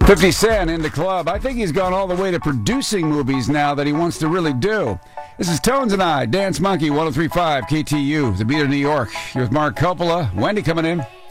50 Cent in the club. I think he's gone all the way to producing movies now that he wants to really do. This is Tones and I, Dance Monkey, 103.5 KTU, the beat of New York. You're with Mark Coppola. Wendy coming in.